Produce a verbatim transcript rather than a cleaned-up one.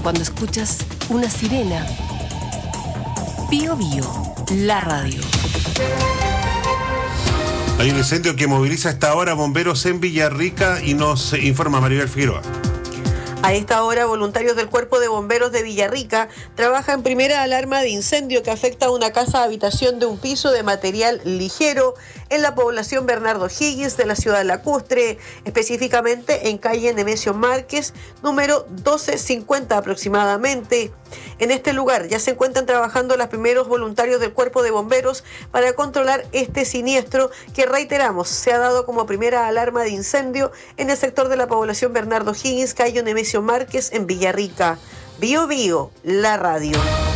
cuando escuchas una sirena. Bío Bío, la radio. Hay un incendio que moviliza hasta ahora bomberos en Villarrica y nos informa Maribel Figueroa. A esta hora, voluntarios del Cuerpo de Bomberos de Villarrica trabajan en primera alarma de incendio que afecta a una casa habitación de un piso de material ligero en la población Bernardo Higgins de la ciudad de Lacustre, específicamente en calle Nemesio Márquez, número doce cincuenta aproximadamente. En este lugar ya se encuentran trabajando los primeros voluntarios del Cuerpo de Bomberos para controlar este siniestro que, reiteramos, se ha dado como primera alarma de incendio en el sector de la población Bernardo Higgins, calle Nemesio Márquez en Villarrica. Bío Bío, la radio.